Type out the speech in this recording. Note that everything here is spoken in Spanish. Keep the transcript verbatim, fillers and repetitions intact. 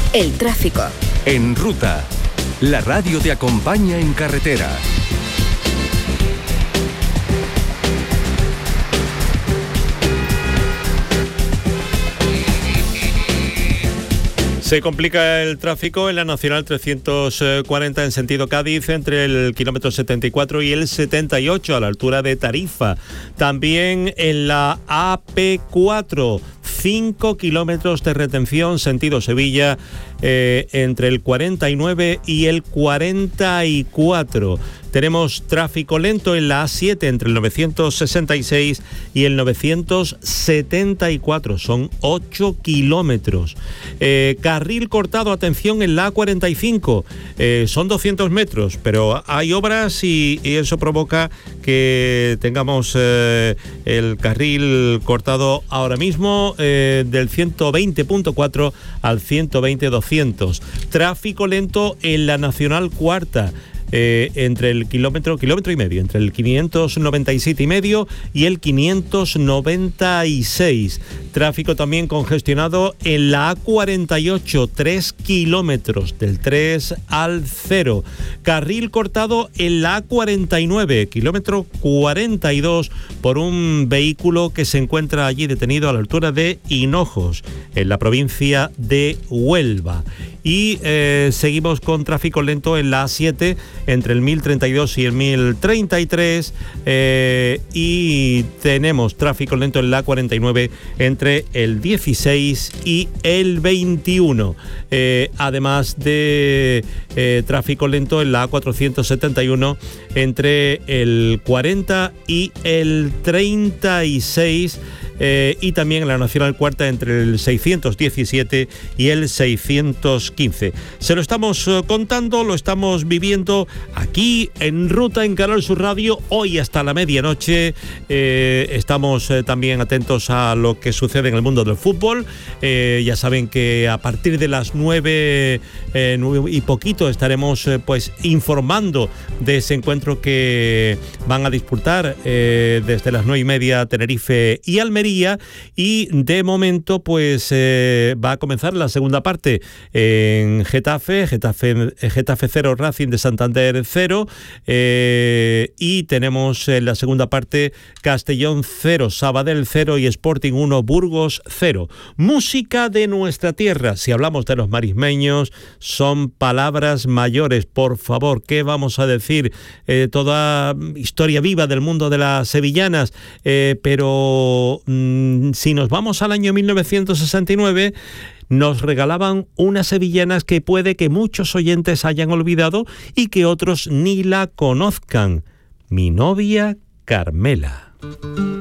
El tráfico. En Ruta, la radio te acompaña en carretera. Se complica el tráfico en la Nacional trescientos cuarenta en sentido Cádiz entre el kilómetro setenta y cuatro y el setenta y ocho a la altura de Tarifa. También en la A P cuatro, cinco kilómetros de retención sentido Sevilla eh, entre el cuarenta y nueve y el cuarenta y cuatro. Tenemos tráfico lento en la A siete entre el novecientos sesenta y seis y el novecientos setenta y cuatro, son ocho kilómetros. Eh, carril cortado, atención, en la A cuarenta y cinco, eh, son doscientos metros, pero hay obras y, y eso provoca que tengamos eh, el carril cortado ahora mismo eh, del ciento veinte punto cuatro al ciento veinte doscientos. Tráfico lento en la Nacional Cuarta. Eh, entre el kilómetro, kilómetro y medio, entre el quinientos noventa y siete y medio y el quinientos noventa y seis. Tráfico también congestionado en la A cuarenta y ocho, tres kilómetros, del tres al cero. Carril cortado en la A cuarenta y nueve, kilómetro cuarenta y dos, por un vehículo que se encuentra allí detenido a la altura de Hinojos, en la provincia de Huelva. Y eh, seguimos con tráfico lento en la A siete entre el mil treinta y dos y el mil treinta y tres eh, y tenemos tráfico lento en la A cuarenta y nueve entre el dieciséis y el veintiuno. Eh, además de eh, tráfico lento en la A cuatrocientos setenta y uno entre el cuarenta y el treinta y seis. Eh, y también en la Nacional Cuarta entre el seiscientos diecisiete y el seiscientos quince. Se lo estamos eh, contando, lo estamos viviendo aquí en Ruta, en Canal Sur Radio, hoy hasta la medianoche. Eh, estamos eh, también atentos a lo que sucede en el mundo del fútbol. Eh, ya saben que a partir de las nueve, eh, nueve y poquito estaremos eh, pues informando de ese encuentro que van a disputar eh, desde las nueve y media Tenerife y Almería. Y de momento pues eh, va a comenzar la segunda parte en Getafe, Getafe, Getafe cero, Racing de Santander cero, eh, y tenemos en la segunda parte Castellón cero, Sabadell cero y Sporting uno, Burgos cero. Música de nuestra tierra, si hablamos de los marismeños, son palabras mayores, por favor, ¿qué vamos a decir? Eh, toda historia viva del mundo de las sevillanas, eh, pero si nos vamos al año mil novecientos sesenta y nueve, nos regalaban unas sevillanas que puede que muchos oyentes hayan olvidado y que otros ni la conozcan. Mi novia Carmela.